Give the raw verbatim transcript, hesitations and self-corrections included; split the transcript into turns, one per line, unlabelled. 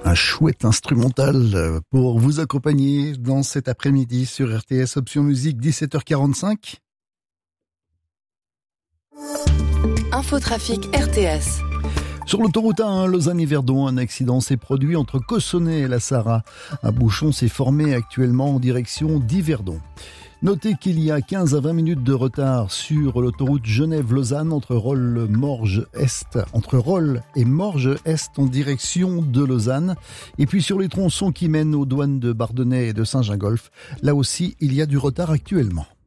un chouette instrumental pour vous accompagner dans cet après-midi sur R T S Option Musique, dix-sept heures quarante-cinq.
Infotrafic R T S.
Sur l'autoroute A un, Lausanne-Yverdon, un accident s'est produit entre Cossonay et la Sarraz. Un bouchon s'est formé actuellement en direction d'Yverdon. Notez qu'il y a quinze à vingt minutes de retard sur l'autoroute Genève-Lausanne entre Rolle-Morges-Est, entre Rolle et Morges-Est en direction de Lausanne. Et puis sur les tronçons qui mènent aux douanes de Bardonnay et de Saint-Gingolph, là aussi il y a du retard actuellement.